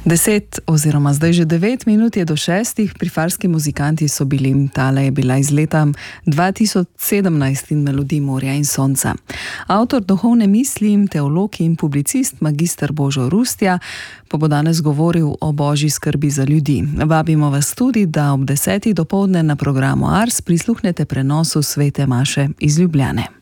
10 oziroma zdaj že 9 minut je do 6. Prifarski muzikanti so bili. Tale je bila iz leta 2017 in melodij Morja in sonca. Avtor duhovne misli, teolog in publicist magister Božo Rustja pa bo danes govoril o božji skrbi za ljudi. Vabimo vas tudi, da ob 10. dopoldne na programu Ars prisluhnete prenosu svete maše iz Ljubljane.